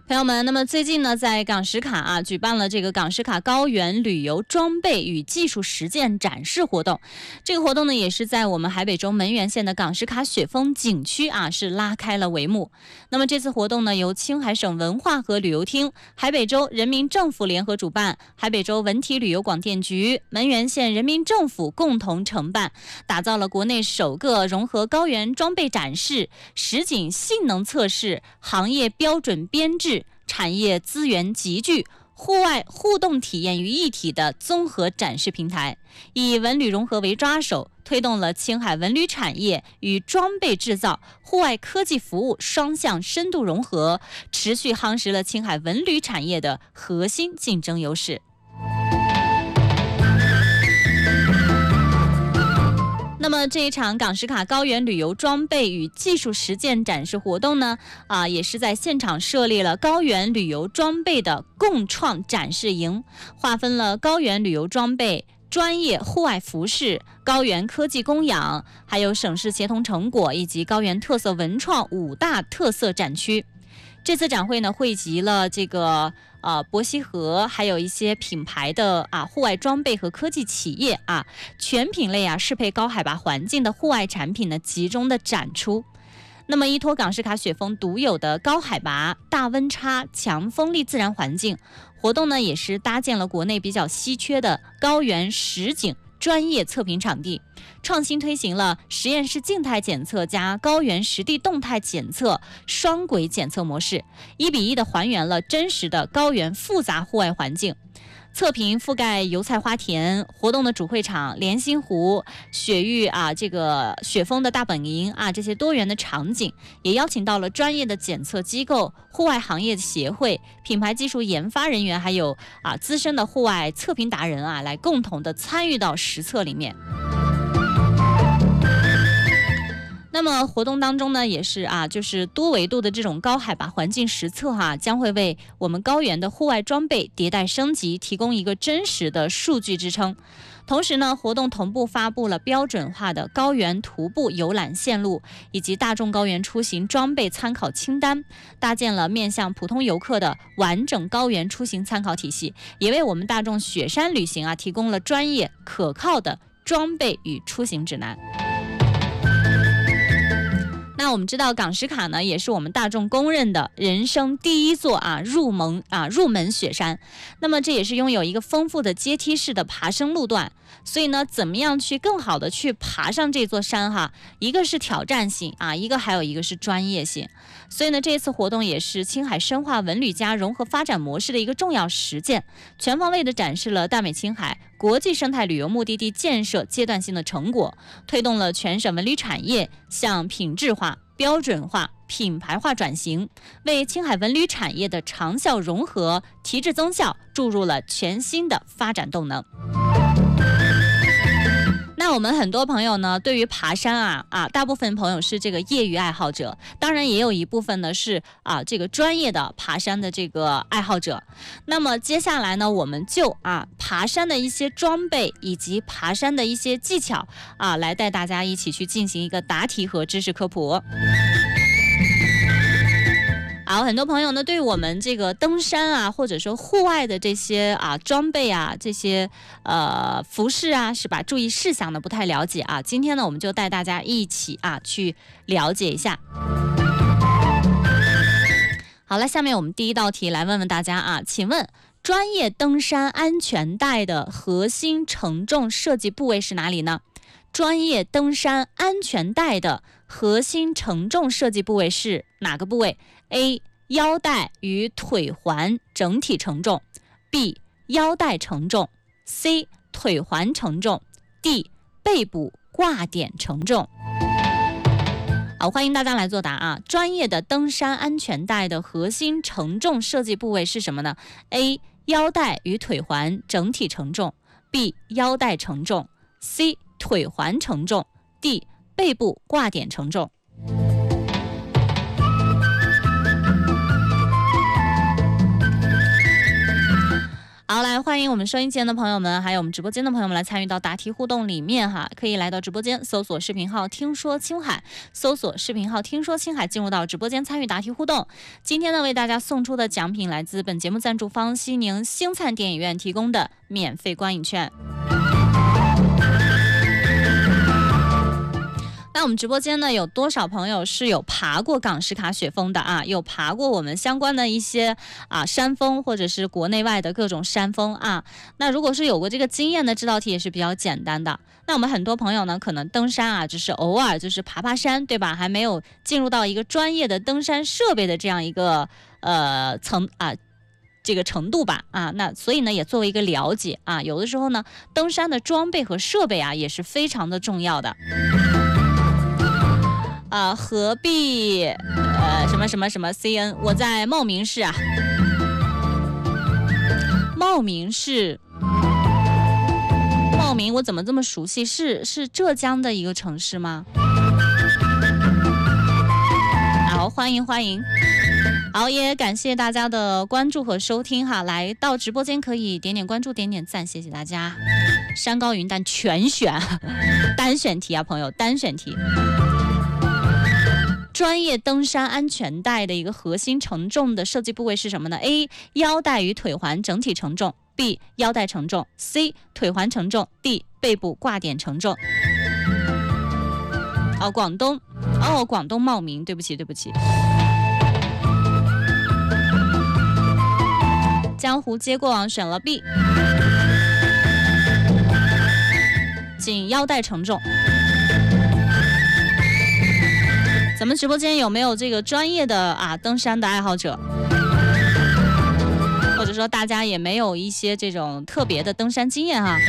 朋友们，那么最近呢，在港石卡举办了这个港石卡高原旅游装备与技术实践展示活动。这个活动呢，也是在我们海北州门源县的港石卡雪峰景区是拉开了帷幕。那么这次活动呢，由青海省文化和旅游厅、海北州人民政府联合主办，海北州文体旅游广电局、门源县人民政府共同承办，打造了国内首个融合高原装备展示、实景性能测试、行业标准编制、产业资源集聚、户外互动体验于一体的综合展示平台，以文旅融合为抓手，推动了青海文旅产业与装备制造、户外科技服务双向深度融合，持续夯实了青海文旅产业的核心竞争优势。那么这一场港石卡高原旅游装备与技术实践展示活动呢，也是在现场设立了高原旅游装备的共创展示营，划分了高原旅游装备、专业户外服饰、高原科技供养，还有省市协同成果以及高原特色文创5大特色展区。这次展会呢，汇集了这个伯希和还有一些品牌的户外装备和科技企业全品类适配高海拔环境的户外产品呢集中的展出。那么依托港石卡雪峰独有的高海拔、大温差、强风力自然环境，活动呢也是搭建了国内比较稀缺的高原实景专业测评场地，创新推行了实验室静态检测加高原实地动态检测双轨检测模式，1比1的还原了真实的高原复杂户外环境。测评覆盖油菜花田，活动的主会场莲心湖、雪域这个雪峰的大本营这些多元的场景，也邀请到了专业的检测机构、户外行业协会、品牌技术研发人员，还有资深的户外测评达人来共同的参与到实测里面。那么活动当中呢，也是就是多维度的这种高海拔环境实测将会为我们高原的户外装备迭代升级提供一个真实的数据支撑。同时呢，活动同步发布了标准化的高原徒步游览线路以及大众高原出行装备参考清单，搭建了面向普通游客的完整高原出行参考体系，也为我们大众雪山旅行提供了专业可靠的装备与出行指南。那我们知道港石卡呢，也是我们大众公认的人生第一座入门雪山。那么这也是拥有一个丰富的阶梯式的爬升路段，所以呢，怎么样去更好的去爬上这座山一个是挑战性还有一个是专业性。所以呢，这次活动也是青海深化文旅加融合发展模式的一个重要实践，全方位的展示了大美青海国际生态旅游目的地建设阶段性的成果，推动了全省文旅产业向品质化、标准化、品牌化转型，为青海文旅产业的长效融合、提质增效注入了全新的发展动能。那我们很多朋友呢，对于爬山大部分朋友是这个业余爱好者，当然也有一部分呢是这个专业的爬山的这个爱好者。那么接下来呢，我们就爬山的一些装备以及爬山的一些技巧来带大家一起去进行一个答题和知识科普。很多朋友呢对我们这个登山或者说户外的这些装备这些服饰是吧，注意事项呢不太了解今天呢我们就带大家一起去了解一下。好了，下面我们第一道题来问问大家请问专业登山安全带的核心承重设计部位是哪里呢？专业登山安全带的核心承重设计部位是哪个部位？ A. 腰带与腿环整体承重， B. 腰带承重， C. 腿环承重， D. 背部挂点承重。好，欢迎大家来作答专业的登山安全带的核心承重设计部位是什么呢？ A. 腰带与腿环整体承重， B. 腰带承重， C. 腿环承重， D. 背部挂点承重。好，来欢欢迎我们收音间的朋友们，还有我们直播间的朋友们来参与到答题互动里面哈，可以来到直播间搜索视频号听说青海，搜索视频号听说青海，进入到直播间参与答题互动。今天呢，为大家送出的奖品来自本节目赞助方西宁星灿电影院提供的免费观影券。那我们直播间呢，有多少朋友是有爬过港什卡雪峰的啊？有爬过我们相关的一些山峰，或者是国内外的各种山峰啊？那如果是有过这个经验的，这道题也是比较简单的。那我们很多朋友呢，可能登山啊，只是偶尔就是爬爬山，对吧？还没有进入到一个专业的登山设备的这样一个这个程度吧啊，那所以呢也作为一个了解啊，有的时候呢登山的装备和设备啊也是非常的重要的。何必什么什么什么 CN， 我在茂名市啊，茂名我怎么这么熟悉？是浙江的一个城市吗？好，欢迎。好，也感谢大家的关注和收听哈，来到直播间可以点点关注，点点赞，谢谢大家。山高云淡全选，单选题啊，朋友，单选题。专业登山安全带的一个核心承重的设计部位是什么呢？ A. 腰带与腿环整体承重， B. 腰带承重， C. 腿环承重， D. 背部挂点承重。广东茂名，对不起。江湖接过往选了 B， 仅腰带承重。咱们直播间有没有这个专业的登山的爱好者，或者说大家也没有一些这种特别的登山经验哈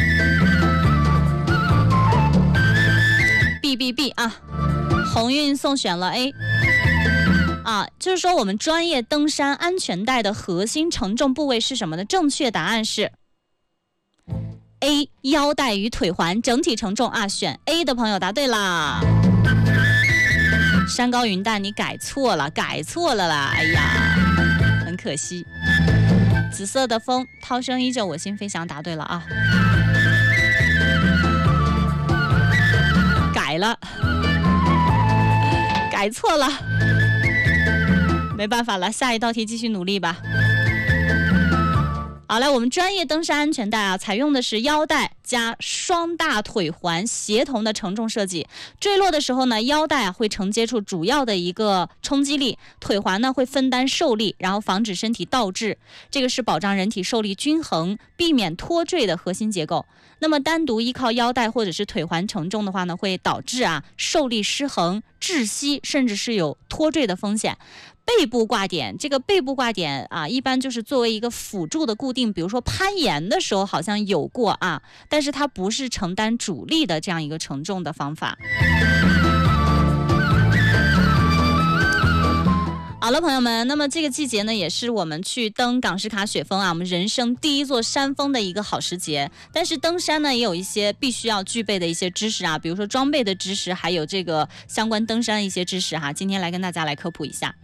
？B 啊，鸿运送选了 A 就是说我们专业登山安全带的核心承重部位是什么呢？正确答案是 A， 腰带与腿环整体承重选 A 的朋友答对啦。山高云淡，你改错了啦！哎呀，很可惜。紫色的风，涛声依旧，我心飞翔，答对了啊！改错了，没办法了，下一道题继续努力吧。好，来，我们专业登山安全带采用的是腰带加双大腿环协同的承重设计。坠落的时候呢，腰带会承接住主要的一个冲击力，腿环呢会分担受力，然后防止身体倒置。这个是保障人体受力均衡，避免脱坠的核心结构。那么单独依靠腰带或者是腿环承重的话呢，会导致受力失衡、窒息，甚至是有脱坠的风险。背部挂点，这个背部挂点一般就是作为一个辅助的固定，比如说攀岩的时候好像有过但是它不是承担主力的这样一个承重的方法。好了，朋友们，那么这个季节呢，也是我们去登港什卡雪峰我们人生第一座山峰的一个好时节。但是登山呢，也有一些必须要具备的一些知识比如说装备的知识，还有这个相关登山的一些知识今天来跟大家来科普一下。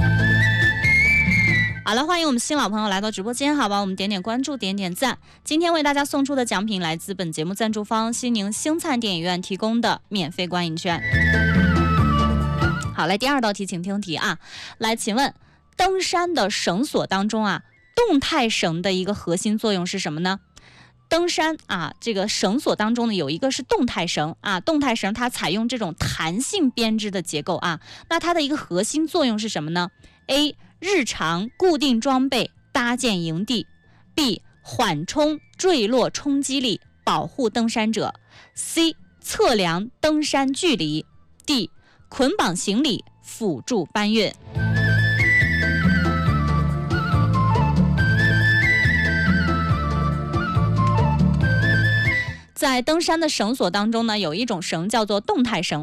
好了，欢迎我们新老朋友来到直播间，好吧，我们点点关注，点点赞。今天为大家送出的奖品来自本节目赞助方西宁星灿电影院提供的免费观影券。好，来第二道题，请听题来，请问登山的绳索当中动态绳的一个核心作用是什么呢？登山这个绳索当中呢，有一个是动态绳动态绳它采用这种弹性编织的结构那它的一个核心作用是什么呢？ A. 日常固定装备，搭建营地， B. 缓冲坠落冲击力，保护登山者， C. 测量登山距离， D. 捆绑行李，辅助搬运。在登山的绳索当中呢，有一种绳叫做动态绳